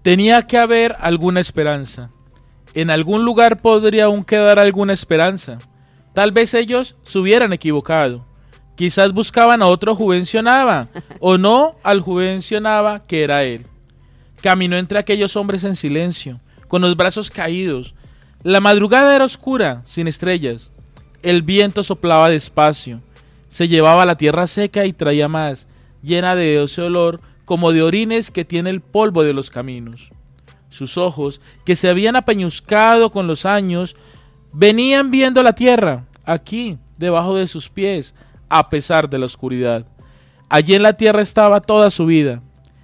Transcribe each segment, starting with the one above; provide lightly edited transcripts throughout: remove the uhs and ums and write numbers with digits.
Tenía que haber alguna esperanza. En algún lugar podría aún quedar alguna esperanza. Tal vez ellos se hubieran equivocado. Quizás buscaban a otro Juvencionaba, o no al Juvencionaba que era él. Caminó entre aquellos hombres en silencio, con los brazos caídos. La madrugada era oscura, sin estrellas. El viento soplaba despacio. Se llevaba la tierra seca y traía más, llena de ese olor como de orines que tiene el polvo de los caminos. Sus ojos, que se habían apeñuscado con los años, venían viendo la tierra, aquí, debajo de sus pies, a pesar de la oscuridad. Allí en la tierra estaba toda su vida,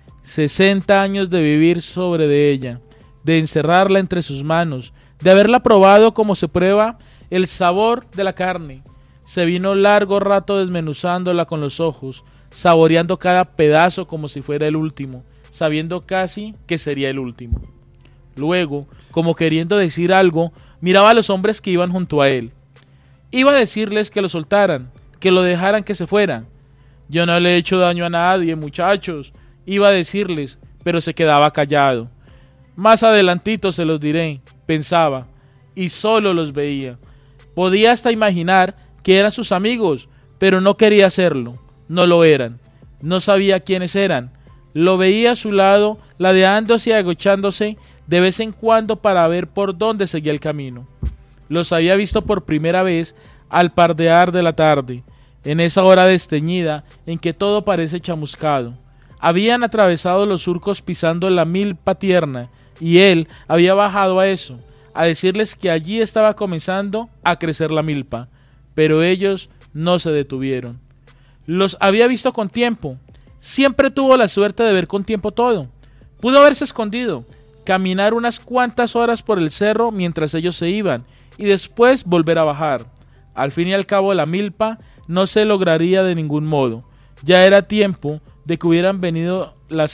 60 años de vivir sobre de ella, de encerrarla entre sus manos, de haberla probado como se prueba el sabor de la carne. Se vino largo rato desmenuzándola con los ojos, saboreando cada pedazo como si fuera el último, sabiendo casi que sería el último. Luego, como queriendo decir algo, miraba a los hombres que iban junto a él. Iba a decirles que lo soltaran, que lo dejaran que se fueran. Yo no le he hecho daño a nadie, muchachos, iba a decirles, pero se quedaba callado. Más adelantito se los diré, pensaba, y solo los veía. Podía hasta imaginar que eran sus amigos, pero no quería hacerlo. No lo eran. No sabía quiénes eran. Lo veía a su lado, ladeándose y agachándose de vez en cuando para ver por dónde seguía el camino. Los había visto por primera vez al pardear de la tarde, en esa hora desteñida en que todo parece chamuscado. Habían atravesado los surcos pisando la milpa tierna, y él había bajado a eso, a decirles que allí estaba comenzando a crecer la milpa, pero ellos no se detuvieron. Los había visto con tiempo. Siempre tuvo la suerte de ver con tiempo todo. Pudo haberse escondido, caminar unas cuantas horas por el cerro mientras ellos se iban, y después volver a bajar. Al fin y al cabo la milpa no se lograría de ningún modo. Ya era tiempo de que hubieran venido las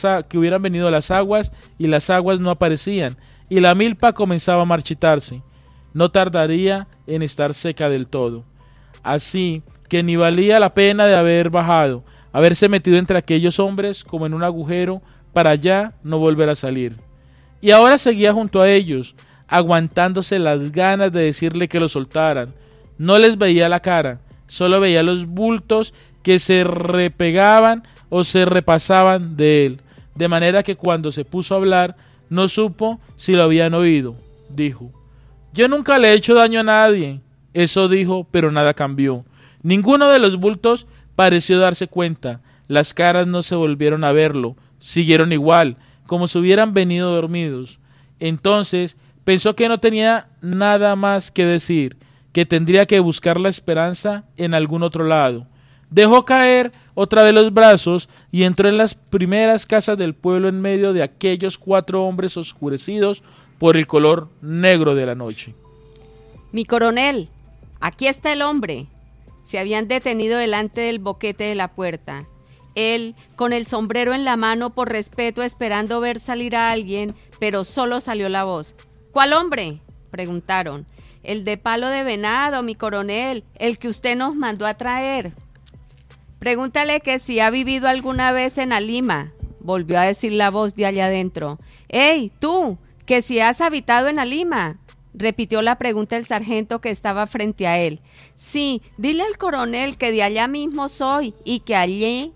aguas, y las aguas no aparecían, y la milpa comenzaba a marchitarse. No tardaría en estar seca del todo. Así que ni valía la pena de haber bajado, haberse metido entre aquellos hombres como en un agujero para ya no volver a salir. Y ahora seguía junto a ellos, aguantándose las ganas de decirle que lo soltaran. No les veía la cara, solo veía los bultos que se repegaban o se repasaban de él, de manera que cuando se puso a hablar no supo si lo habían oído. Dijo: yo nunca le he hecho daño a nadie. Eso dijo, pero nada cambió. Ninguno de los bultos pareció darse cuenta. Las caras no se volvieron a verlo, siguieron igual, como si hubieran venido dormidos. Entonces pensó que no tenía nada más que decir, que tendría que buscar la esperanza en algún otro lado. Dejó caer otra vez los brazos y entró en las primeras casas del pueblo en medio de aquellos 4 hombres oscurecidos por el color negro de la noche. Mi coronel, aquí está el hombre. Se habían detenido delante del boquete de la puerta. Él, con el sombrero en la mano por respeto, esperando ver salir a alguien, pero solo salió la voz. ¿Cuál hombre?, preguntaron. El de palo de venado, mi coronel, el que usted nos mandó a traer. Pregúntale que si ha vivido alguna vez en Alima, volvió a decir la voz de allá adentro. ¡Ey, tú! Que si has habitado en Alima, repitió la pregunta el sargento que estaba frente a él. Sí, dile al coronel que de allá mismo soy y que allí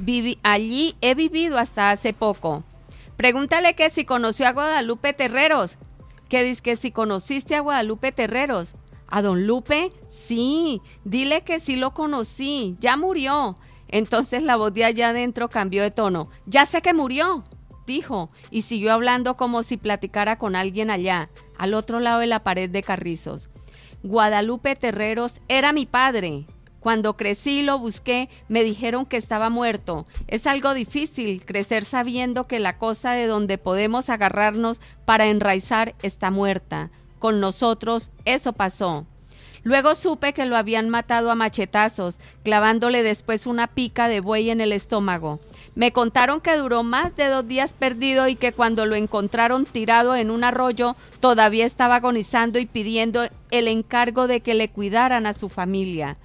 he vivido hasta hace poco. Pregúntale que si conoció a Guadalupe Terreros. ¿Qué dices que si conociste a Guadalupe Terreros? ¿A don Lupe? Sí, dile que sí lo conocí, ya murió. Entonces la voz de allá adentro cambió de tono. Ya sé que murió, dijo, y siguió hablando como si platicara con alguien allá, al otro lado de la pared de carrizos. Guadalupe Terreros era mi padre. Cuando crecí y lo busqué, me dijeron que estaba muerto. Es algo difícil crecer sabiendo que la cosa de donde podemos agarrarnos para enraizar está muerta. Con nosotros eso pasó. Luego supe que lo habían matado a machetazos, clavándole después una pica de buey en el estómago. Me contaron que duró más de 2 días perdido y que cuando lo encontraron tirado en un arroyo, todavía estaba agonizando y pidiendo el encargo de que le cuidaran a su familia.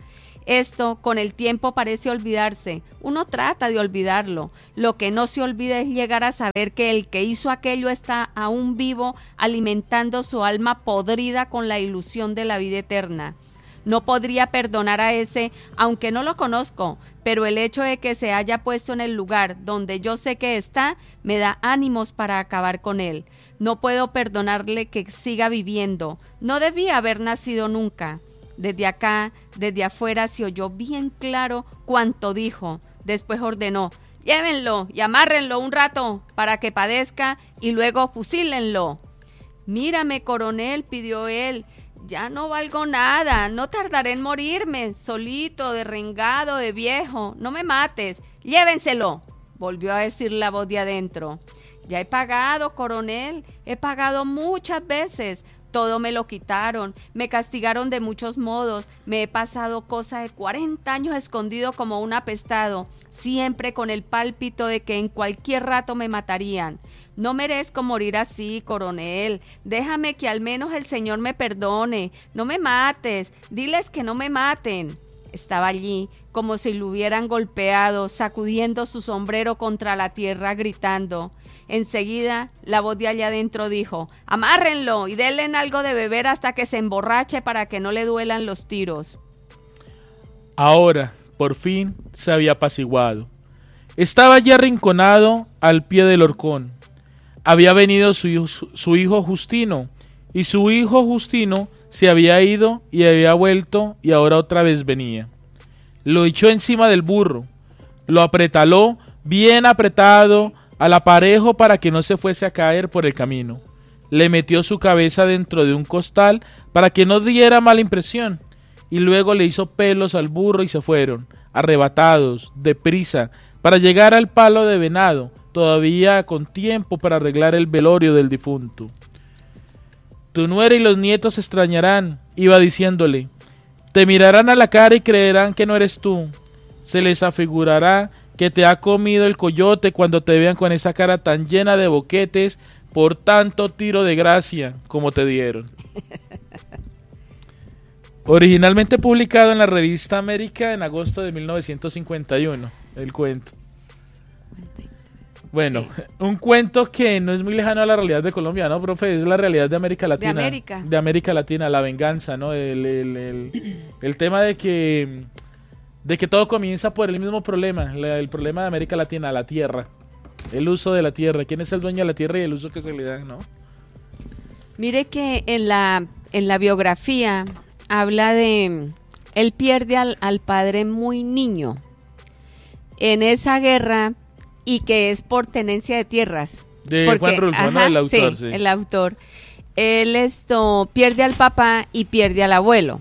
Esto con el tiempo parece olvidarse. Uno trata de olvidarlo. Lo que no se olvida es llegar a saber que el que hizo aquello está aún vivo, alimentando su alma podrida con la ilusión de la vida eterna. No podría perdonar a ese, aunque no lo conozco, pero el hecho de que se haya puesto en el lugar donde yo sé que está, me da ánimos para acabar con él. No puedo perdonarle que siga viviendo. No debía haber nacido nunca. Desde acá, desde afuera, se oyó bien claro cuanto dijo. Después ordenó: llévenlo y amárrenlo un rato para que padezca y luego fusílenlo. Mírame, coronel, pidió él. Ya no valgo nada, no tardaré en morirme, solito, derrengado, de viejo. No me mates, llévenselo, volvió a decir la voz de adentro. Ya he pagado, coronel, he pagado muchas veces. Todo me lo quitaron, me castigaron de muchos modos, me he pasado cosa de 40 años escondido como un apestado, siempre con el pálpito de que en cualquier rato me matarían. No merezco morir así, coronel. Déjame que al menos el Señor me perdone. No me mates. Diles que no me maten. Estaba allí, como si lo hubieran golpeado, sacudiendo su sombrero contra la tierra, gritando. Enseguida, la voz de allá adentro dijo: amárrenlo y denle algo de beber hasta que se emborrache para que no le duelan los tiros. Ahora, por fin, se había apaciguado. Estaba ya arrinconado al pie del horcón. Había venido su hijo Justino, y su hijo Justino se había ido y había vuelto y ahora otra vez venía. Lo echó encima del burro, lo apretaló bien apretado al aparejo para que no se fuese a caer por el camino. Le metió su cabeza dentro de un costal para que no diera mala impresión, y luego le hizo pelos al burro y se fueron, arrebatados, deprisa, para llegar al palo de venado, todavía con tiempo para arreglar el velorio del difunto. Tu nuera y los nietos se extrañarán, iba diciéndole. Te mirarán a la cara y creerán que no eres tú. Se les afigurará que te ha comido el coyote cuando te vean con esa cara tan llena de boquetes por tanto tiro de gracia como te dieron. Originalmente publicado en la revista América en agosto de 1951, el cuento. Bueno, sí. Un cuento que no es muy lejano a la realidad de Colombia, ¿no, profe? Es la realidad de América Latina. De América Latina, la venganza, ¿no? El tema de que todo comienza por el mismo problema, el problema de América Latina, la tierra. El uso de la tierra. ¿Quién es el dueño de la tierra y el uso que se le da, no? Mire que en la biografía habla de... Él pierde al padre muy niño en esa guerra y que es por tenencia de tierras. De Juan Rulfo, ¿no? El autor, sí. El autor. Él pierde al papá y pierde al abuelo.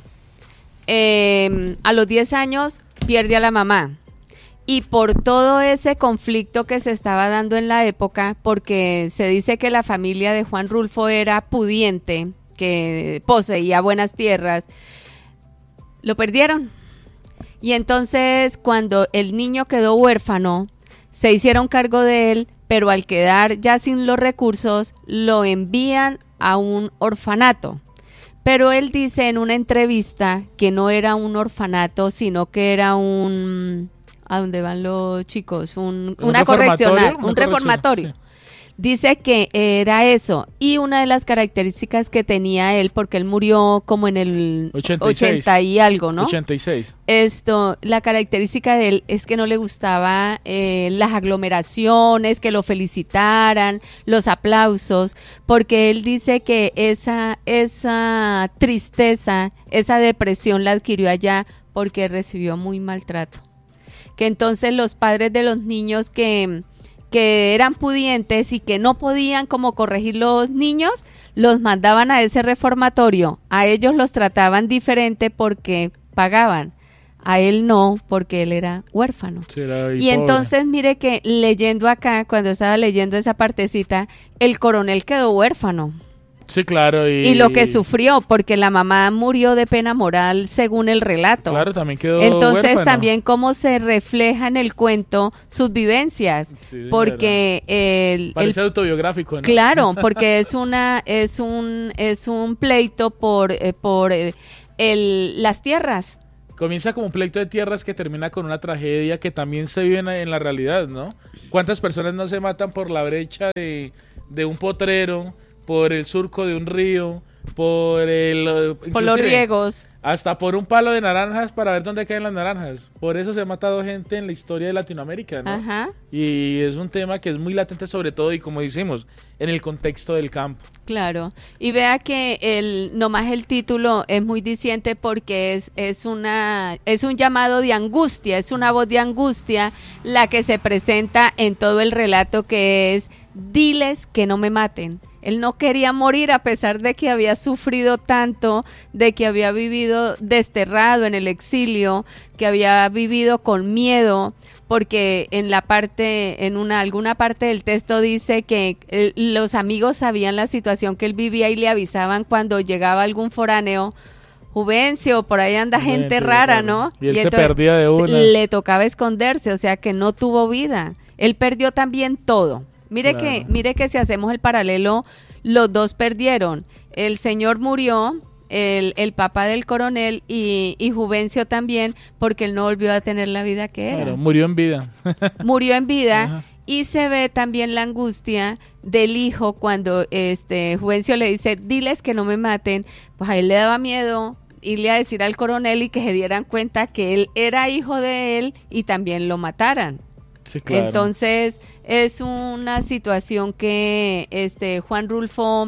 A los 10 años pierde a la mamá. Y por todo ese conflicto que se estaba dando en la época, porque se dice que la familia de Juan Rulfo era pudiente, que poseía buenas tierras, lo perdieron. Y entonces cuando el niño quedó huérfano, se hicieron cargo de él, pero al quedar ya sin los recursos, lo envían a un orfanato. Pero él dice en una entrevista que no era un orfanato, sino que era un... ¿A dónde van los chicos? Una correccional, un reformatorio. Sí. Dice que era eso. Y una de las características que tenía él, porque él murió como en el 80 y algo, ¿no? 86. La característica de él es que no le gustaba las aglomeraciones, que lo felicitaran, los aplausos, porque él dice que esa tristeza, esa depresión la adquirió allá porque recibió muy maltrato. Que entonces los padres de los niños que eran pudientes y que no podían como corregir los niños, los mandaban a ese reformatorio. A ellos los trataban diferente porque pagaban. A él no, porque él era huérfano. Y entonces mire que leyendo acá, cuando estaba leyendo esa partecita, el coronel quedó huérfano. Sí, claro. Y lo que sufrió, porque la mamá murió de pena moral según el relato. Claro, también quedó Entonces huérfano. También cómo se refleja en el cuento sus vivencias, sí, porque parece autobiográfico, ¿no? Claro, porque es un pleito por las tierras. Comienza como un pleito de tierras que termina con una tragedia que también se vive en la realidad, ¿no? ¿Cuántas personas no se matan por la brecha de un potrero, por el surco de un río, por los riegos? Hasta por un palo de naranjas para ver dónde caen las naranjas. Por eso se ha matado gente en la historia de Latinoamérica, ¿no? Ajá. Y es un tema que es muy latente, sobre todo, y como decimos, en el contexto del campo. Claro, y vea que nomás el título es muy diciente porque es un llamado de angustia, es una voz de angustia la que se presenta en todo el relato, que es: diles que no me maten. Él no quería morir a pesar de que había sufrido tanto, de que había vivido desterrado en el exilio, que había vivido con miedo, porque alguna parte del texto dice que los amigos sabían la situación que él vivía y le avisaban cuando llegaba algún foráneo: Juvencio, por ahí anda gente rara, ¿no? Y él se perdía de una. Le tocaba esconderse, o sea que no tuvo vida. Él perdió también todo. Mire que si hacemos el paralelo, los dos perdieron. El señor murió, el papá del coronel, y Juvencio también, porque él no volvió a tener la vida que era. Claro, murió en vida. Murió en vida. Ajá. Y se ve también la angustia del hijo cuando Juvencio le dice: diles que no me maten. Pues a él le daba miedo irle a decir al coronel y que se dieran cuenta que él era hijo de él y también lo mataran. Sí, claro. Entonces es una situación que Juan Rulfo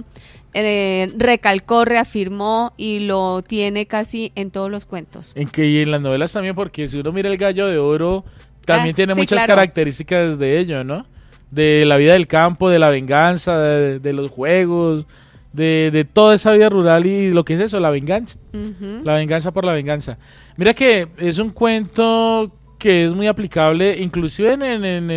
recalcó, reafirmó y lo tiene casi en todos los cuentos. Y en las novelas también, porque si uno mira El Gallo de Oro, también tiene sí, muchas claro. características de ello, ¿no? De la vida del campo, de la venganza, de los juegos, de toda esa vida rural y lo que es eso, la venganza. Uh-huh. La venganza por la venganza. Mira que es un cuento que es muy aplicable inclusive en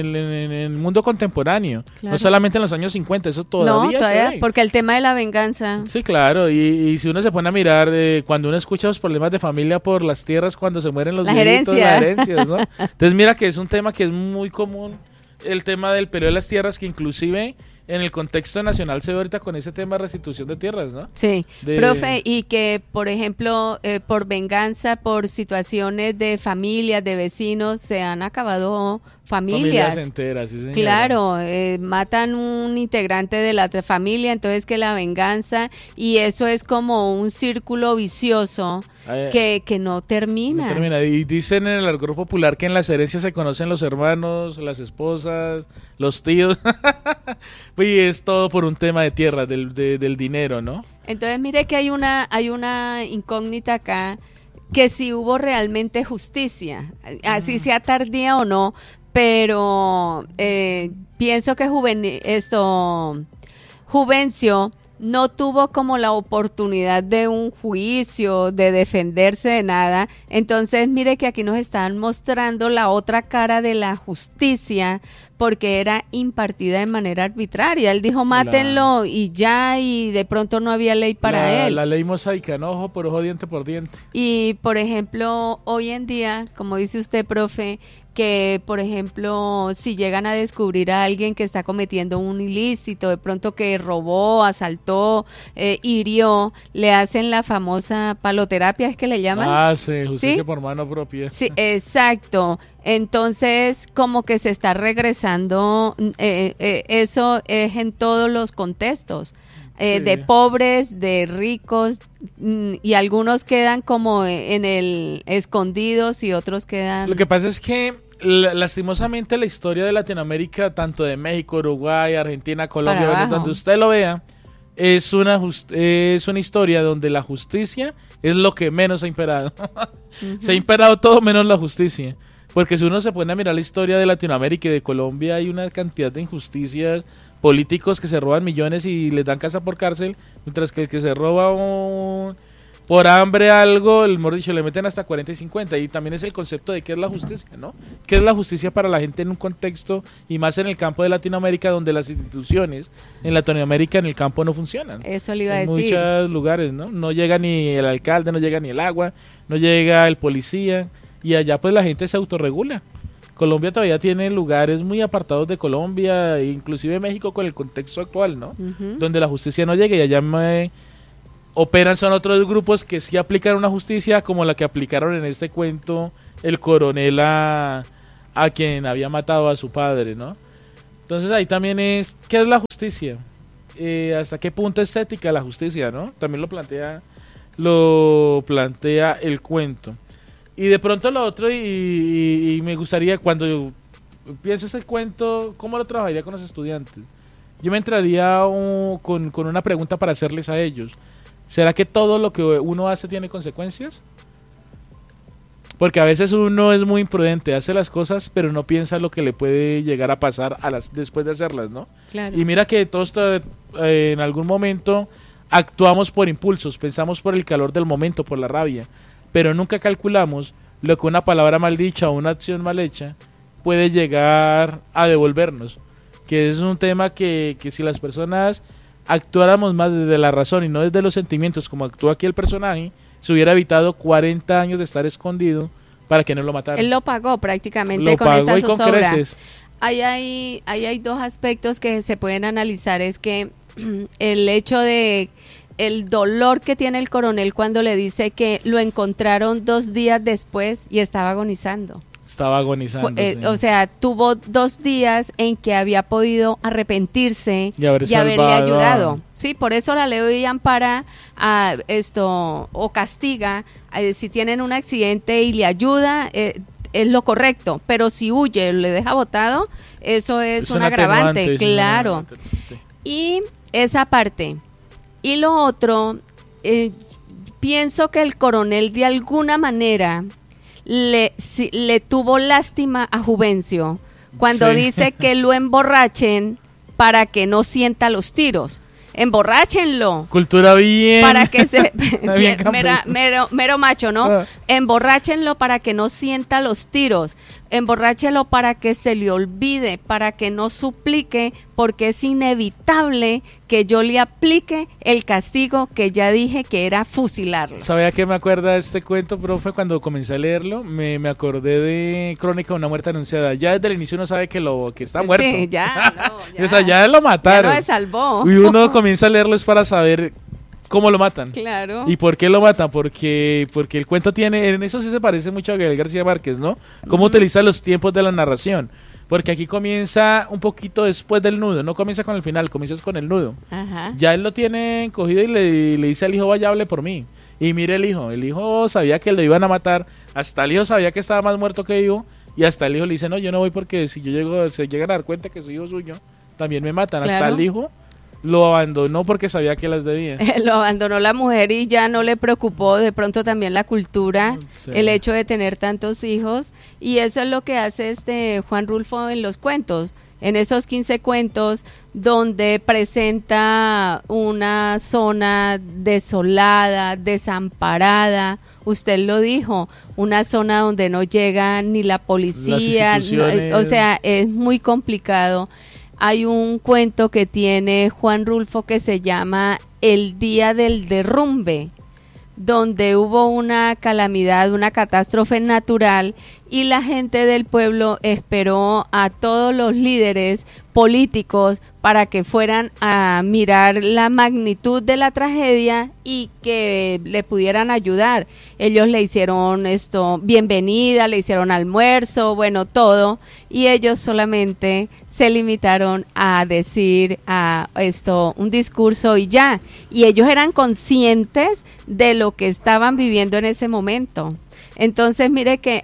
el mundo contemporáneo, Claro. no solamente en los años 50, eso todavía se ve. Porque el tema de la venganza. Sí, claro, y si uno se pone a mirar, cuando uno escucha los problemas de familia por las tierras, cuando se mueren los Las viejitos, herencias. las herencias, ¿no? Entonces mira que es un tema que es muy común, el tema del periodo de las tierras, que inclusive en el contexto nacional se ve ahorita con ese tema de restitución de tierras, ¿no? Sí, profe, y que, por ejemplo, por venganza, por situaciones de familias, de vecinos, se han acabado familias enteras, sí, señora. Claro, matan un integrante de la familia, entonces que la venganza, y eso es como un círculo vicioso que no termina. No termina. Y dicen en el argot popular que en las herencias se conocen los hermanos, las esposas, los tíos, y es todo por un tema de tierra, del dinero, ¿no? Entonces mire que hay una incógnita acá, que si hubo realmente justicia, así sea tardía o no, pero pienso que Juvencio no tuvo como la oportunidad de un juicio, de defenderse de nada. Entonces mire que aquí nos están mostrando la otra cara de la justicia, porque era impartida de manera arbitraria. Él dijo: mátenlo, y ya, y de pronto no había ley para él. La ley mosaica, ¿no? Ojo por ojo, diente por diente. Y, por ejemplo, hoy en día, como dice usted, profe, que, por ejemplo, si llegan a descubrir a alguien que está cometiendo un ilícito, de pronto que robó, asaltó, hirió, le hacen la famosa paloterapia, ¿es que le llaman? Ah, sí, justicia ¿Sí? por mano propia. Sí, exacto. Entonces, como que se está regresando, eso es en todos los contextos. Sí. De pobres, de ricos, y algunos quedan como escondidos y otros quedan... Lo que pasa es que lastimosamente la historia de Latinoamérica, tanto de México, Uruguay, Argentina, Colombia, donde usted lo vea, es una historia donde la justicia es lo que menos ha imperado. Uh-huh. Se ha imperado todo menos la justicia. Porque si uno se pone a mirar la historia de Latinoamérica y de Colombia, hay una cantidad de injusticias, políticos que se roban millones y les dan casa por cárcel, mientras que el que se roba por hambre algo, mejor dicho, le meten hasta 40 y 50. Y también es el concepto de qué es la justicia, ¿no? ¿Qué es la justicia para la gente en un contexto, y más en el campo de Latinoamérica, donde las instituciones en Latinoamérica en el campo no funcionan? Eso le iba a en decir. En muchos lugares, ¿no? No llega ni el alcalde, no llega ni el agua, no llega el policía, y allá pues la gente se autorregula. Colombia todavía tiene lugares muy apartados de Colombia, inclusive México con el contexto actual, ¿no? Uh-huh. Donde la justicia no llega, y allá operan son otros grupos que sí aplican una justicia como la que aplicaron en este cuento el coronel a quien había matado a su padre, ¿no? Entonces ahí también es, ¿qué es la justicia? ¿Hasta qué punto es ética la justicia, no? También lo plantea el cuento. Y de pronto lo otro, y me gustaría, cuando yo pienso ese cuento, ¿cómo lo trabajaría con los estudiantes? Yo me entraría con una pregunta para hacerles a ellos. ¿Será que todo lo que uno hace tiene consecuencias? Porque a veces uno es muy imprudente, hace las cosas, pero no piensa lo que le puede llegar a pasar después de hacerlas, ¿no? Claro. Y mira que todos en algún momento actuamos por impulsos, pensamos por el calor del momento, por la rabia, pero nunca calculamos lo que una palabra mal dicha o una acción mal hecha puede llegar a devolvernos. Que es un tema que si las personas actuáramos más desde la razón y no desde los sentimientos, como actúa aquí el personaje, se hubiera evitado 40 años de estar escondido para que no lo mataran. Él lo pagó prácticamente con esa con zozobra. creces. Ahí hay dos aspectos que se pueden analizar. Es que el hecho de el dolor que tiene el coronel cuando le dice que lo encontraron 2 días después y estaba agonizando. Estaba agonizando. Sí. O sea, tuvo 2 días en que había podido arrepentirse y haberle ayudado. Sí, por eso la ley ampara a esto o castiga si tienen un accidente y le ayuda, es lo correcto. Pero si huye, le deja botado, eso es un agravante, claro. Y esa parte. Y lo otro, pienso que el coronel de alguna manera le tuvo lástima a Juvencio cuando dice que lo emborrachen para que no sienta los tiros. Emborráchenlo. Cultura bien. Para que se bien mero macho, ¿no? Emborráchenlo para que no sienta los tiros. Emborráchenlo para que se le olvide, para que no suplique, porque es inevitable que yo le aplique el castigo que ya dije que era fusilarlo. ¿Sabía que me acuerda de este cuento, profe? Cuando comencé a leerlo, me acordé de Crónica de una muerte anunciada. Ya desde el inicio uno sabe que está muerto. Sí, ya. O sea, ya lo mataron. Ya no se salvó. Y uno comienza a leerlo es para saber cómo lo matan. Claro. ¿Y por qué lo matan? Porque el cuento tiene, en eso sí se parece mucho a Gabriel García Márquez, ¿no? Cómo utiliza los tiempos de la narración. Porque aquí comienza un poquito después del nudo, no comienza con el final, comienzas con el nudo. Ajá. Ya él lo tiene cogido y le dice al hijo, vaya, hable por mí. Y mire el hijo sabía que lo iban a matar, hasta el hijo sabía que estaba más muerto que vivo, y hasta el hijo le dice, no, yo no voy porque si se llegan a dar cuenta que soy hijo suyo, también me matan. Claro. Hasta el hijo lo abandonó porque sabía que las debía. Lo abandonó la mujer y ya no le preocupó, de pronto también la cultura, sí. El hecho de tener tantos hijos, y eso es lo que hace Juan Rulfo en los cuentos, en esos 15 cuentos donde presenta una zona desolada, desamparada, usted lo dijo, una zona donde no llega ni la policía, o sea, es muy complicado. Hay un cuento que tiene Juan Rulfo que se llama El día del derrumbe, donde hubo una calamidad, una catástrofe natural, y la gente del pueblo esperó a todos los líderes políticos para que fueran a mirar la magnitud de la tragedia y que le pudieran ayudar. Ellos le hicieron bienvenida, le hicieron almuerzo, bueno, todo, y ellos solamente se limitaron a decir un discurso y ya, y ellos eran conscientes de lo que estaban viviendo en ese momento. Entonces, mire que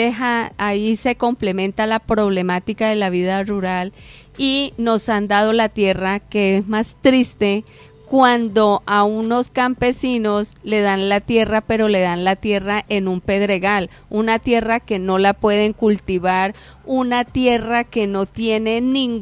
ahí se complementa la problemática de la vida rural, y nos han dado la tierra, que es más triste cuando a unos campesinos le dan la tierra, pero le dan la tierra en un pedregal, una tierra que no la pueden cultivar, una tierra que no tiene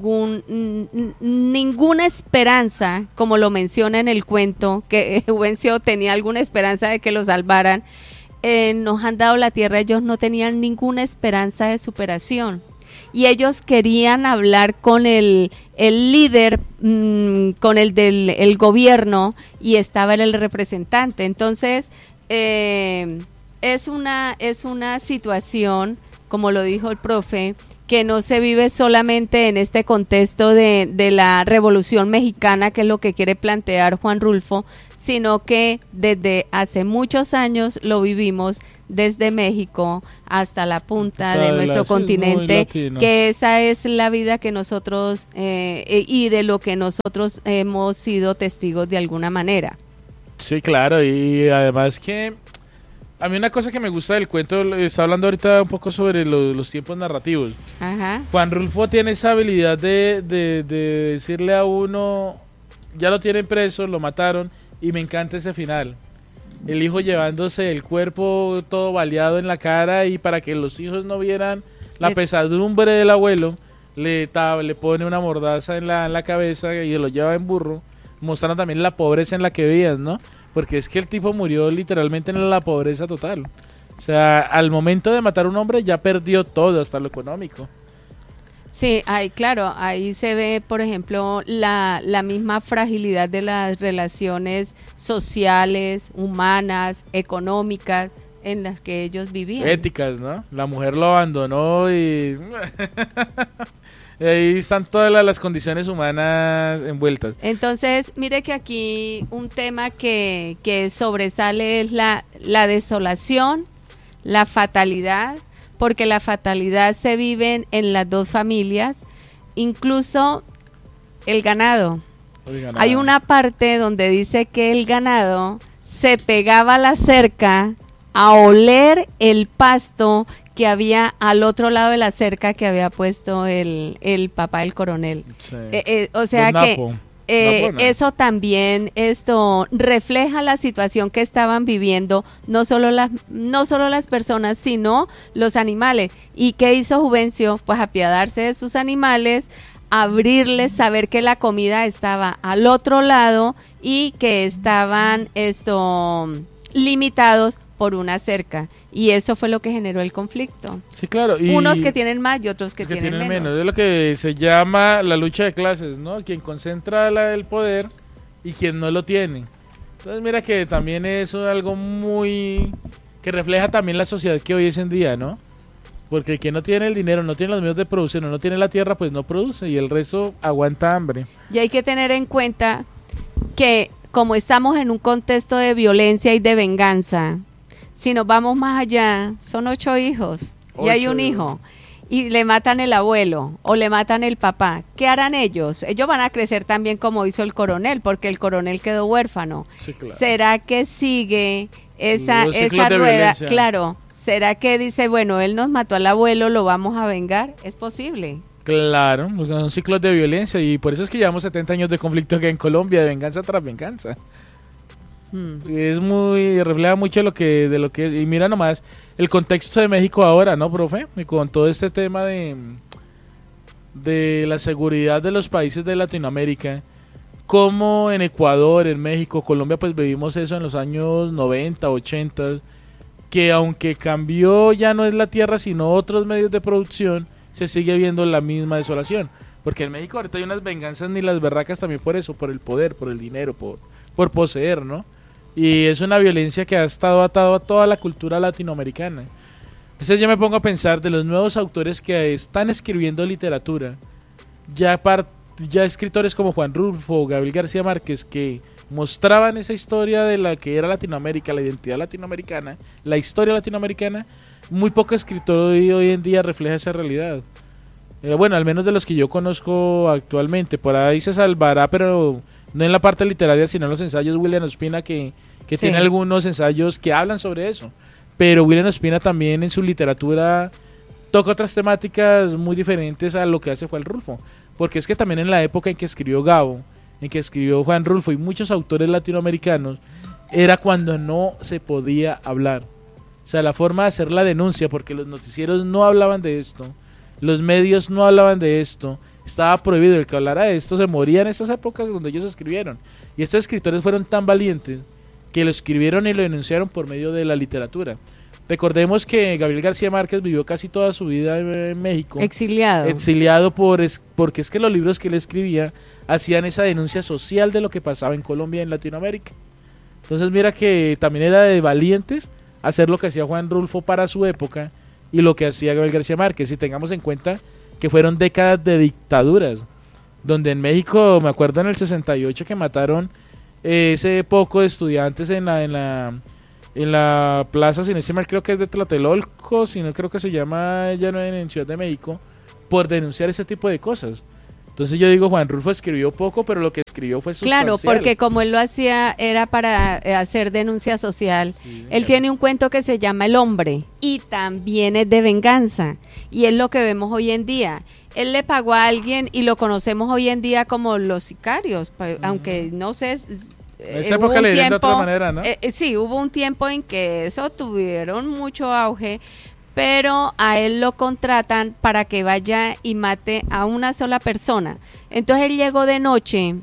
ninguna esperanza, como lo menciona en el cuento, que Juvencio tenía alguna esperanza de que lo salvaran. Nos han dado la tierra, ellos no tenían ninguna esperanza de superación, y ellos querían hablar con el líder, con el del gobierno, y estaba el representante. Entonces es una situación, como lo dijo el profe, que no se vive solamente en este contexto de la Revolución Mexicana, que es lo que quiere plantear Juan Rulfo, sino que desde hace muchos años lo vivimos desde México hasta la punta de nuestro continente, que esa es la vida que nosotros y de lo que nosotros hemos sido testigos de alguna manera. Sí, claro, y además que a mí una cosa que me gusta del cuento, está hablando ahorita un poco sobre los tiempos narrativos. Ajá. Juan Rulfo tiene esa habilidad de decirle a uno, ya lo tienen preso, lo mataron, y me encanta ese final. El hijo llevándose el cuerpo todo baleado en la cara, y para que los hijos no vieran la pesadumbre del abuelo, le pone una mordaza en la cabeza y lo lleva en burro, mostrando también la pobreza en la que vivían, ¿no? Porque es que el tipo murió literalmente en la pobreza total. O sea, al momento de matar a un hombre ya perdió todo, hasta lo económico. Sí, claro, ahí se ve, por ejemplo, la misma fragilidad de las relaciones sociales, humanas, económicas, en las que ellos vivían. Éticas, ¿no? La mujer lo abandonó y... ahí están todas las condiciones humanas envueltas. Entonces, mire que aquí un tema que sobresale es la desolación, la fatalidad, porque la fatalidad se vive en las dos familias, incluso el ganado. Hay una parte donde dice que el ganado se pegaba a la cerca a oler el pasto que había al otro lado de la cerca que había puesto el papá del coronel. Sí. O sea que eso también refleja la situación que estaban viviendo no solo las personas, sino los animales. ¿Y qué hizo Juvencio? Pues apiadarse de sus animales, abrirles, saber que la comida estaba al otro lado y que estaban limitados por una cerca, y eso fue lo que generó el conflicto. Sí, claro. Y unos que tienen más y otros que tienen menos. Es lo que se llama la lucha de clases, ¿no? Quien concentra el poder y quien no lo tiene. Entonces mira que también es algo muy... que refleja también la sociedad que hoy es en día, ¿no? Porque el que no tiene el dinero, no tiene los medios de producción, no tiene la tierra, pues no produce, y el resto aguanta hambre. Y hay que tener en cuenta que como estamos en un contexto de violencia y de venganza, si nos vamos más allá, son 8 hijos y hay un hijo y le matan el abuelo o le matan el papá. ¿Qué harán ellos? Ellos van a crecer también como hizo el coronel, porque el coronel quedó huérfano. Sí, claro. ¿Será que sigue esa rueda? Claro. ¿Será que dice, bueno, él nos mató al abuelo, lo vamos a vengar? ¿Es posible? Claro, son ciclos de violencia, y por eso es que llevamos 70 años de conflicto acá en Colombia, de venganza tras venganza. Es refleja mucho de lo que es, y mira nomás el contexto de México ahora, ¿no, profe? Y con todo este tema de la seguridad de los países de Latinoamérica, como en Ecuador, en México, Colombia, pues vivimos eso en los años 90, 80, que aunque cambió, ya no es la tierra, sino otros medios de producción, se sigue viendo la misma desolación. Porque en México ahorita hay unas venganzas ni las berracas también por eso, por el poder, por el dinero, por poseer, ¿no? Y es una violencia que ha estado atado a toda la cultura latinoamericana. Entonces yo me pongo a pensar de los nuevos autores que están escribiendo literatura, ya escritores como Juan Rulfo o Gabriel García Márquez, que mostraban esa historia de la que era Latinoamérica, la identidad latinoamericana, la historia latinoamericana. Muy poco escritor hoy en día refleja esa realidad. Bueno, al menos de los que yo conozco actualmente. Por ahí se salvará, pero no en la parte literaria, sino en los ensayos, William Ospina, que sí, tiene algunos ensayos que hablan sobre eso. Pero William Ospina también en su literatura toca otras temáticas muy diferentes a lo que hace Juan Rulfo. Porque es que también en la época en que escribió Gabo, en que escribió Juan Rulfo y muchos autores latinoamericanos, era cuando no se podía hablar. O sea, la forma de hacer la denuncia, porque los noticieros no hablaban de esto, los medios no hablaban de esto, estaba prohibido. El que hablara de esto se moría en esas épocas donde ellos escribieron. Y estos escritores fueron tan valientes que lo escribieron y lo denunciaron por medio de la literatura. Recordemos que Gabriel García Márquez vivió casi toda su vida en México. Exiliado porque es que los libros que él escribía hacían esa denuncia social de lo que pasaba en Colombia y en Latinoamérica. Entonces mira que también era de valientes hacer lo que hacía Juan Rulfo para su época, y lo que hacía Gabriel García Márquez. Y tengamos en cuenta que fueron décadas de dictaduras, donde en México, me acuerdo en el 68 que mataron ese poco de estudiantes en la plaza, si no estoy mal, creo que es de Tlatelolco, si no creo que se llama ya no en Ciudad de México, por denunciar ese tipo de cosas. Entonces yo digo, Juan Rulfo escribió poco, pero lo que escribió fue sustancial. Claro, porque como él lo hacía era para hacer denuncia social. Sí, él tiene un cuento que se llama El Hombre y también es de venganza, y es lo que vemos hoy en día. Él le pagó a alguien y lo conocemos hoy en día como los sicarios, aunque no sé... En esa época le dieron de otra manera, ¿no? Sí, hubo un tiempo en que eso tuvieron mucho auge, pero a él lo contratan para que vaya y mate a una sola persona. Entonces él llega de noche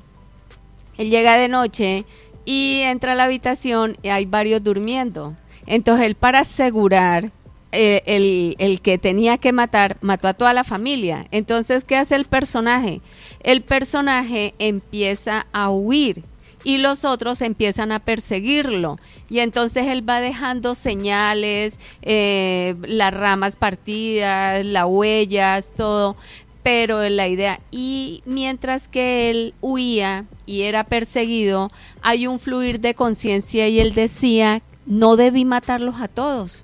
y entra a la habitación y hay varios durmiendo. Entonces él, para asegurar el que tenía que matar, mató a toda la familia. Entonces, ¿qué hace el personaje? El personaje empieza a huir y los otros empiezan a perseguirlo, y entonces él va dejando señales, las ramas partidas, las huellas, todo, pero la idea, y mientras que él huía y era perseguido, hay un fluir de conciencia, y él decía, no debí matarlos a todos,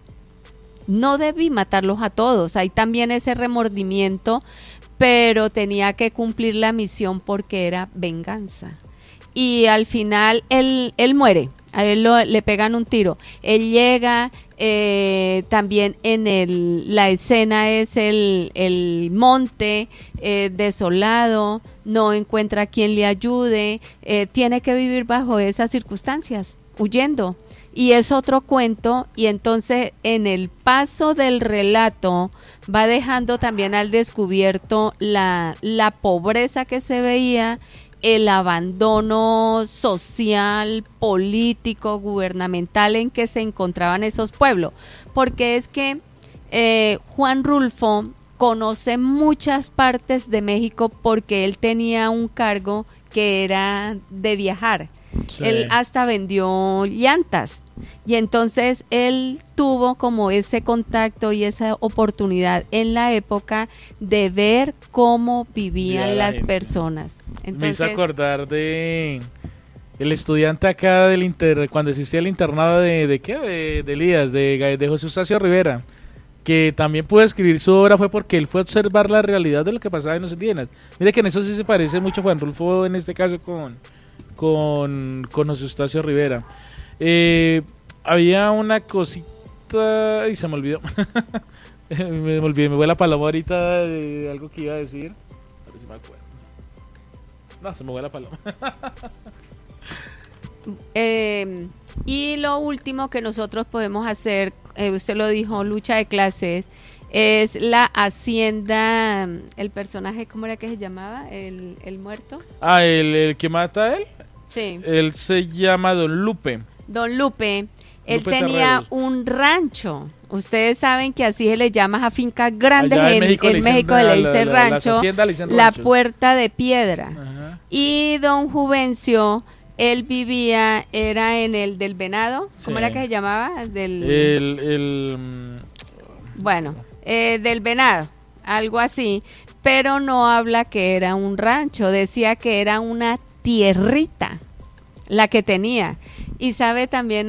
hay también ese remordimiento, pero tenía que cumplir la misión porque era venganza. Y al final él muere, a él le pegan un tiro. Él llega, también la escena es el monte desolado, no encuentra a quien le ayude, tiene que vivir bajo esas circunstancias, huyendo. Y es otro cuento, y entonces en el paso del relato va dejando también al descubierto la pobreza que se veía, el abandono social, político, gubernamental en que se encontraban esos pueblos, porque es que Juan Rulfo conoce muchas partes de México porque él tenía un cargo que era de viajar. Sí. Él hasta vendió llantas, y entonces él tuvo como ese contacto y esa oportunidad en la época de ver cómo vivían las personas. Entonces, me hizo acordar de el estudiante acá cuando existía el internado de Elías, de José Eustacio Rivera, que también pudo escribir su obra, fue porque él fue a observar la realidad de lo que pasaba en los indígenas. Mire que en eso sí se parece mucho Juan Rulfo, en este caso con José Eustacio Rivera. Había una cosita y se me olvidó. me fue la paloma ahorita de algo que iba a decir. A ver si me acuerdo. No, se me fue la paloma. Y lo último que nosotros podemos hacer, usted lo dijo, lucha de clases, es la hacienda. El personaje, ¿cómo era que se llamaba? El muerto. El que mata a él. Sí. Él se llama Don Lupe. Don Lupe, él tenía un rancho. Ustedes saben que así se le llama a fincas grandes. En México le dice rancho, la Puerta de Piedra. Ajá. Y don Juvencio, él vivía, era en el del Venado. ¿Cómo era que se llamaba? Bueno, del Venado, algo así. Pero no habla que era un rancho, decía que era una tierrita la que tenía. Y sabe también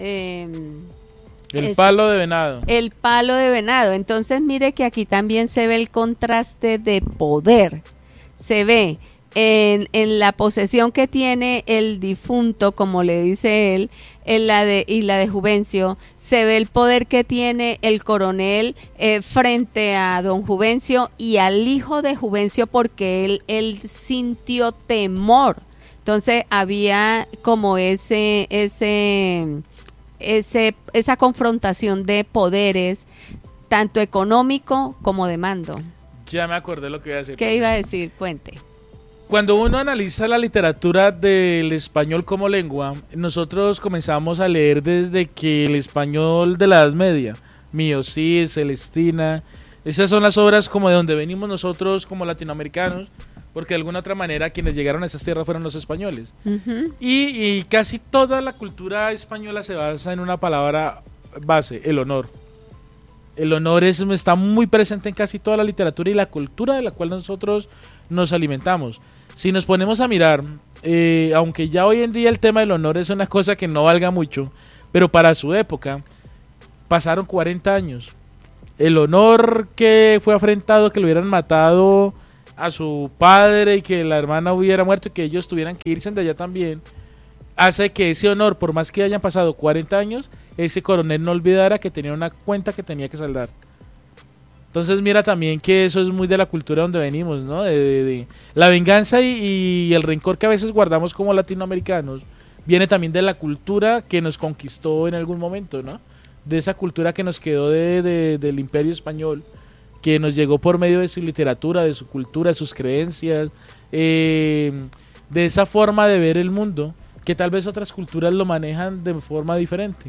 palo de venado. El palo de venado. Entonces mire que aquí también se ve el contraste de poder. Se ve en la posesión que tiene el difunto, como le dice él, y la de Juvencio. Se ve el poder que tiene el coronel frente a don Juvencio y al hijo de Juvencio, porque él sintió temor. Entonces había como esa confrontación de poderes, tanto económico como de mando. Ya me acordé lo que iba a decir. ¿Qué iba a decir? Cuente. Cuando uno analiza la literatura del español como lengua, nosotros comenzamos a leer desde que el español de la Edad Media, Mío Cid, Celestina, esas son las obras como de donde venimos nosotros como latinoamericanos, porque de alguna otra manera quienes llegaron a esas tierras fueron los españoles. Uh-huh. Y casi toda la cultura española se basa en una palabra base, el honor. El honor está muy presente en casi toda la literatura y la cultura de la cual nosotros nos alimentamos. Si nos ponemos a mirar, aunque ya hoy en día el tema del honor es una cosa que no valga mucho, pero para su época pasaron 40 años. El honor que fue afrentado, que lo hubieran matado a su padre y que la hermana hubiera muerto y que ellos tuvieran que irse de allá también, hace que ese honor, por más que hayan pasado 40 años, ese coronel no olvidara que tenía una cuenta que tenía que saldar. Entonces mira también que eso es muy de la cultura donde venimos, ¿no? De la venganza y el rencor que a veces guardamos como latinoamericanos, viene también de la cultura que nos conquistó en algún momento, ¿no? De esa cultura que nos quedó del Imperio Español, que nos llegó por medio de su literatura, de su cultura, de sus creencias, de esa forma de ver el mundo, que tal vez otras culturas lo manejan de forma diferente.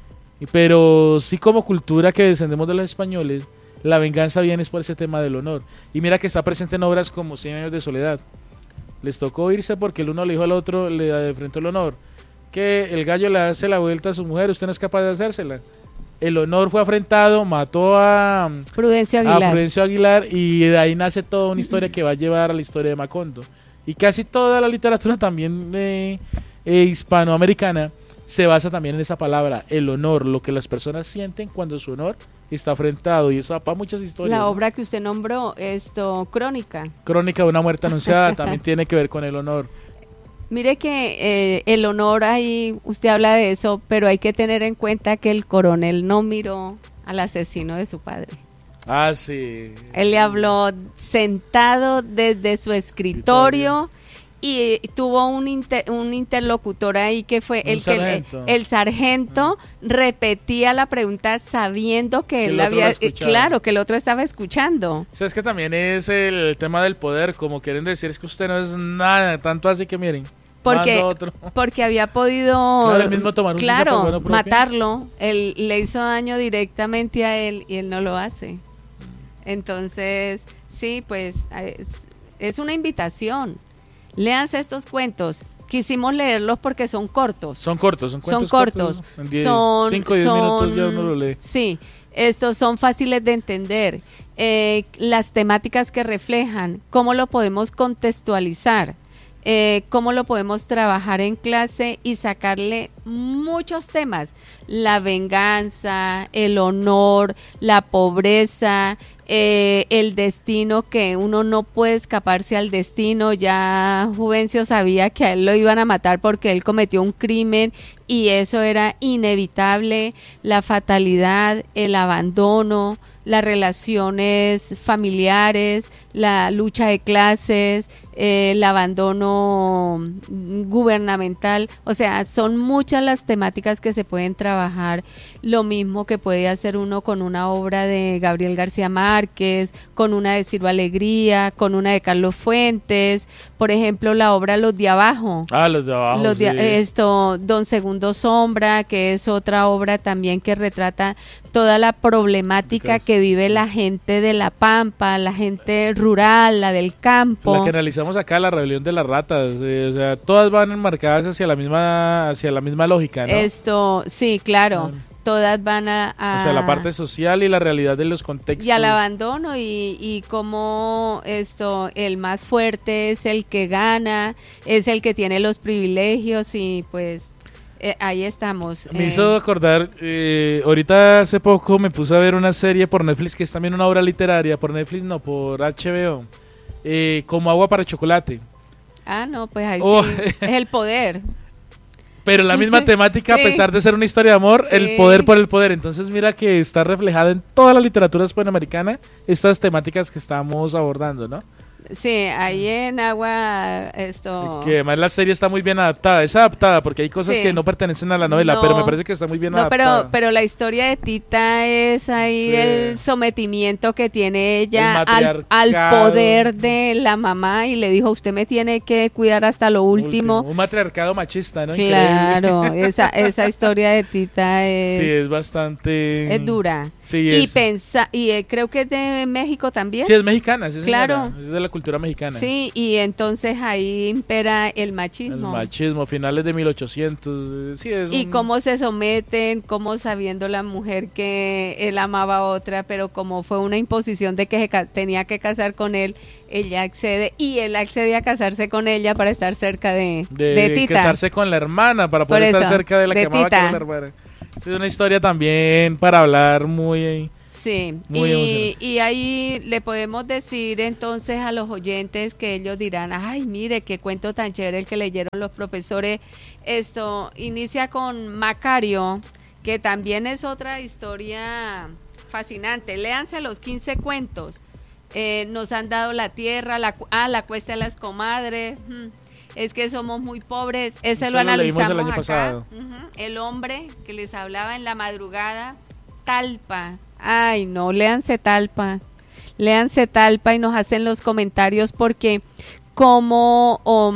Pero sí, como cultura que descendemos de los españoles, la venganza viene por ese tema del honor. Y mira que está presente en obras como 100 años de soledad. Les tocó irse porque el uno le dijo al otro, le enfrentó el honor, que el gallo le hace la vuelta a su mujer, usted no es capaz de hacérsela. El honor fue afrentado, mató a Prudencio Aguilar, y de ahí nace toda una historia que va a llevar a la historia de Macondo. Y casi toda la literatura también hispanoamericana se basa también en esa palabra, el honor, lo que las personas sienten cuando su honor está afrentado, y eso para muchas historias. La obra que usted nombró, Crónica de una muerte anunciada, también tiene que ver con el honor. Mire que el honor ahí, usted habla de eso, pero hay que tener en cuenta que el coronel no miró al asesino de su padre. Ah, sí. Él le habló sentado desde su escritorio y tuvo un interlocutor ahí que fue el sargento repetía la pregunta sabiendo que él había, claro, que el otro estaba escuchando. O sea, es que también es el tema del poder, como quieren decir, es que usted no es nada, tanto así que miren. Porque había podido, claro, mismo tomar un matarlo, él le hizo daño directamente a él y él no lo hace. Entonces, sí, pues es una invitación. Léanse estos cuentos. Quisimos leerlos porque son cortos. Son cuentos cortos. En 5 o 10 minutos ya uno lo lee. Sí, estos son fáciles de entender. Las temáticas que reflejan, cómo lo podemos contextualizar, cómo lo podemos trabajar en clase y sacarle muchos temas. La venganza, el honor, la pobreza, el destino, que uno no puede escaparse al destino. Ya Juvencio sabía que a él lo iban a matar porque él cometió un crimen y eso era inevitable. La fatalidad, el abandono, las relaciones familiares, la lucha de clases, el abandono gubernamental. O sea, son muchas las temáticas que se pueden trabajar, lo mismo que puede hacer uno con una obra de Gabriel García Márquez, con una de Ciro Alegría, con una de Carlos Fuentes, por ejemplo la obra Los de Abajo. Los de Abajo, sí. Don Segundo Sombra, que es otra obra también que retrata toda la problemática que vive la gente de la Pampa, la gente rural, la del campo. La que analizamos acá, la rebelión de las ratas, o sea, todas van enmarcadas hacia la misma lógica, ¿no? Sí, claro. Todas van o sea, la parte social y la realidad de los contextos. Y al abandono y cómo el más fuerte es el que gana, es el que tiene los privilegios y pues ahí estamos. Me hizo acordar, ahorita hace poco me puse a ver una serie por Netflix que es también una obra literaria, por Netflix no, por HBO, Como agua para chocolate. Ah, no, pues ahí sí, es el poder. Pero la misma temática, sí. A pesar de ser una historia de amor, sí. El poder por el poder. Entonces mira que está reflejada en toda la literatura hispanoamericana estas temáticas que estamos abordando, ¿no? Sí, ahí en Agua que además la serie está muy bien adaptada. Es adaptada porque hay cosas que no pertenecen a la novela, pero me parece que está muy bien adaptada. Pero la historia de Tita es ahí el sometimiento que tiene ella al poder de la mamá y le dijo, usted me tiene que cuidar hasta lo último. Un matriarcado machista, ¿no? Claro, esa historia de Tita es bastante... Es dura. Sí, y creo que es de México también. Sí, es mexicana, sí, claro. Es de la cultura mexicana. Sí, y entonces ahí impera el machismo. El machismo, finales de 1800. Sí, y cómo se someten, cómo sabiendo la mujer que él amaba a otra, pero como fue una imposición de que tenía que casar con él, ella accede y él accede a casarse con ella para estar cerca de Tita. Casarse con la hermana para poder estar cerca de la que amaba, que era la hermana. Es una historia también para hablar muy... Sí, y ahí le podemos decir entonces a los oyentes que ellos dirán, ay, mire, qué cuento tan chévere el que leyeron los profesores. Esto inicia con Macario, que también es otra historia fascinante. Léanse los 15 cuentos. Nos han dado la tierra, la cuesta de las comadres. Es que somos muy pobres. Ese lo analizamos acá. El hombre que les hablaba en la madrugada, Talpa. Ay, no, léanse Talpa y nos hacen los comentarios porque como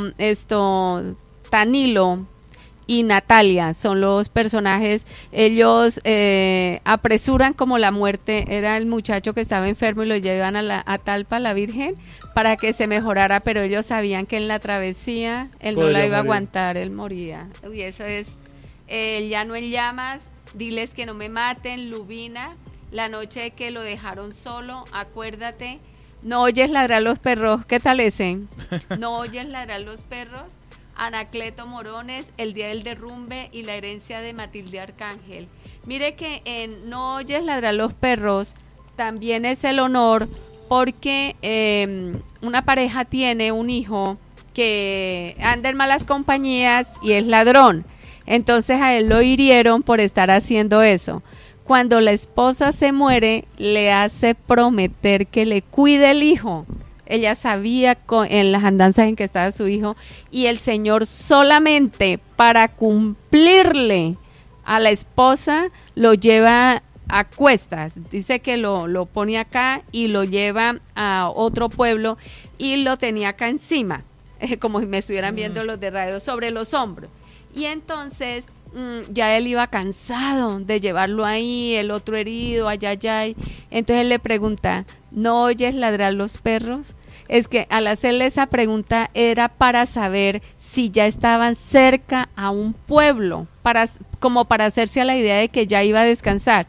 Tanilo y Natalia son los personajes, ellos apresuran como la muerte, era el muchacho que estaba enfermo y lo llevan a Talpa, la Virgen, para que se mejorara, pero ellos sabían que en la travesía él no la iba a aguantar, él moría. Uy, eso es El llano en llamas, Diles que no me maten, Lubina, La noche que lo dejaron solo, Acuérdate, No oyes ladrar los perros. ¿Qué tal ese? No oyes ladrar los perros, Anacleto Morones, El día del derrumbe y La herencia de Matilde Arcángel. Mire que en No oyes ladrar los perros también es el honor porque una pareja tiene un hijo que anda en malas compañías y es ladrón. Entonces a él lo hirieron por estar haciendo eso. Cuando la esposa se muere, le hace prometer que le cuide el hijo. Ella sabía en las andanzas en que estaba su hijo, y el Señor solamente para cumplirle a la esposa lo lleva a cuestas. Dice que lo pone acá y lo lleva a otro pueblo y lo tenía acá encima, como si me estuvieran viendo los de radio, sobre los hombros. Y entonces ya él iba cansado de llevarlo ahí, el otro herido, ayayay. Entonces él le pregunta, ¿no oyes ladrar los perros? Es que al hacerle esa pregunta era para saber si ya estaban cerca a un pueblo, como para hacerse a la idea de que ya iba a descansar.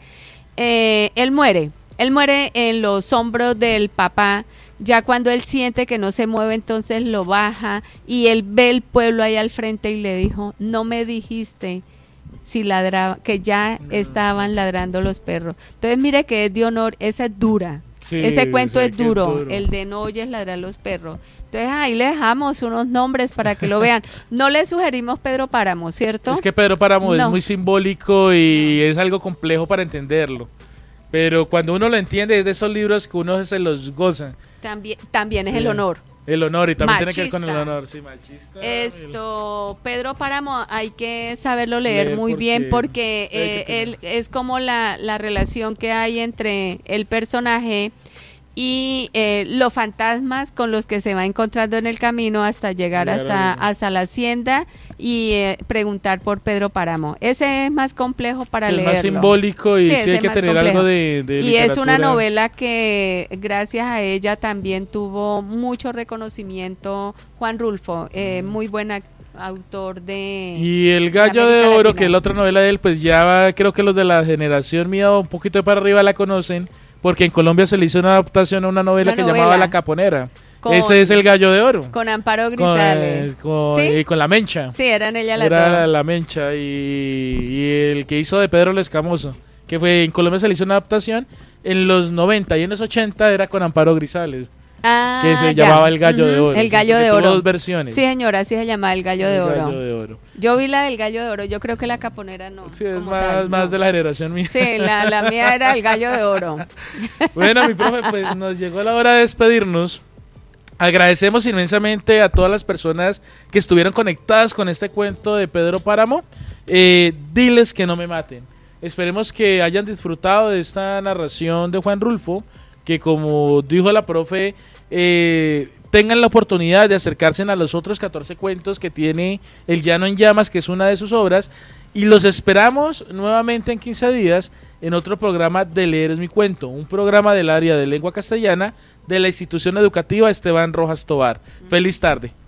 Él muere en los hombros del papá. Ya cuando él siente que no se mueve, entonces lo baja y él ve el pueblo ahí al frente y le dijo, no me dijiste si ladraba, que ya estaban ladrando los perros. Entonces mire que es de honor, esa es dura. Sí, ese cuento es duro, el de no oyes ladrar los perros. Entonces ahí le dejamos unos nombres para que lo vean. No le sugerimos Pedro Páramo, ¿cierto? Es que Pedro Páramo es muy simbólico y es algo complejo para entenderlo. Pero cuando uno lo entiende, es de esos libros que uno se los goza. También es el honor. El honor, y también machista. Tiene que ver con el honor, sí, machista. Pedro Páramo hay que saberlo leer muy bien porque él es como la relación que hay entre el personaje y los fantasmas con los que se va encontrando en el camino hasta llegar hasta la hacienda y preguntar por Pedro Páramo. Ese es más complejo para leerlo. Es más simbólico y sí hay que tener complejo. Algo de y literatura. Es una novela que gracias a ella también tuvo mucho reconocimiento Juan Rulfo, muy buen autor de... Y El gallo de oro, que es la otra novela de él, pues ya creo que los de la generación mía un poquito para arriba la conocen, porque en Colombia se le hizo una adaptación a una novela llamaba La Caponera. Ese es El gallo de oro. Con Amparo Grisales. Y con La Mencha. Sí, eran ellas las dos. Era La Mencha y el que hizo de Pedro el Escamoso, que fue en Colombia se le hizo una adaptación en los 90 y en los 80 era con Amparo Grisales. Que se llamaba El gallo de oro. El gallo de oro. Dos versiones. Sí, señora, así se llamaba El gallo de oro. Yo vi la del gallo de oro, yo creo que La Caponera no. Sí, es más de la generación mía. Sí, la mía era El gallo de oro. Bueno, mi profe, pues nos llegó la hora de despedirnos. Agradecemos inmensamente a todas las personas que estuvieron conectadas con este cuento de Pedro Páramo. Diles que no me maten. Esperemos que hayan disfrutado de esta narración de Juan Rulfo, que como dijo la profe, tengan la oportunidad de acercarse a los otros 14 cuentos que tiene El Llano en Llamas, que es una de sus obras, y los esperamos nuevamente en 15 días en otro programa de Leer es mi cuento, un programa del área de lengua castellana de la institución educativa Esteban Rojas Tovar. Feliz tarde.